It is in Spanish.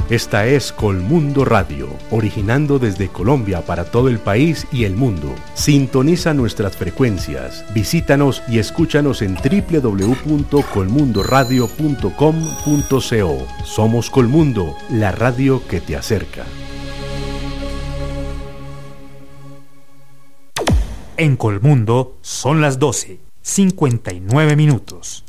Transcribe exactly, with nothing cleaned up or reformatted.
Esta es Colmundo Radio, originando desde Colombia para todo el país y el mundo. Sintoniza nuestras frecuencias, visítanos y escúchanos en doble u doble u doble u punto colmundo radio punto com punto co. Somos Colmundo, la radio que te acerca. En Colmundo son las doce, cincuenta y nueve minutos.